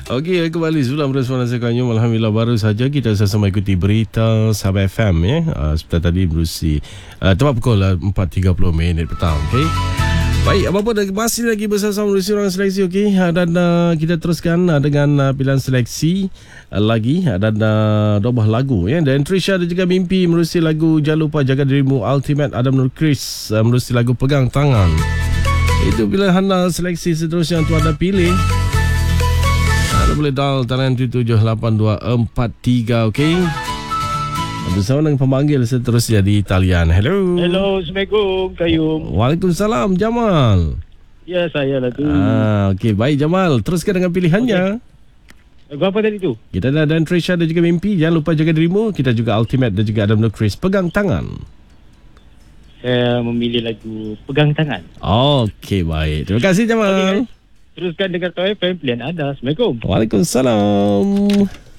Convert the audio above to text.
Okey, kembali sebelum respon sekannya. Alhamdulillah baru saja kita sama ikuti berita Sabah FM ya. Seperti tadi berusi tepat pukul 4.30 petang. Okey. Baik, apa-apa masih lagi bersama Merusi Orang Seleksi, okey. Dan kita teruskan dengan pilihan seleksi lagi dan 2 buah lagu ya. Dan Trisha ada juga Mimpi merusi lagu Jangan Lupa Jaga Dirimu, Ultimate Adam Nur Chris merusi lagu Pegang Tangan. Itu pilihan seleksi seterusnya yang tuan anda pilih. Anda boleh dial talian 778243, okey. Bersama dengan pemanggil seterusnya di talian. Hello. Hello, Assalamualaikum Kayum. Waalaikumsalam Jamal. Ya, saya lah tu. Okey, baik Jamal. Teruskan dengan pilihannya. Lagu apa tadi tu? Kita ada Dan Trisha dan juga Mimpi, Jangan Lupa Jaga Dirimu. Kita juga Ultimate dan juga Adam Nur Chris, Pegang Tangan. Saya memilih lagu Pegang Tangan. Okey, baik. Terima kasih Jamal. Okay, teruskan dengar Tahu FM pilihan anda. Assalamualaikum. Waalaikumsalam.